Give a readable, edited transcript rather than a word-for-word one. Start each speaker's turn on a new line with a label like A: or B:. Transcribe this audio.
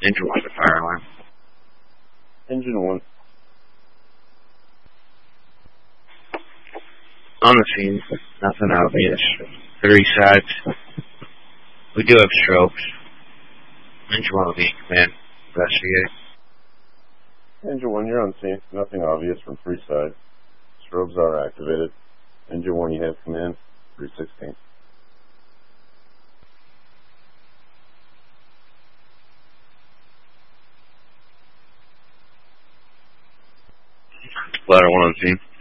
A: Engine 1 to fire alarm.
B: Engine 1.
A: On the scene, nothing obvious. 3 sides. We do have strobes. Engine 1 will be in command. Investigate.
B: Engine 1, you're on scene. Nothing obvious from 3 sides. Strobes are activated. Engine 1, you have command. 316.
A: Ladder 1 on scene.